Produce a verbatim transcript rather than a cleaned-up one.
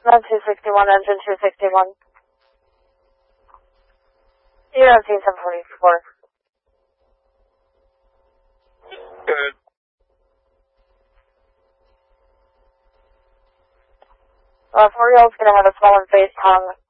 Not two sixty-one, engine two sixty-one. You're on T seven forty-four. Good. Uh, four-year-old's gonna have a swollen face tongue.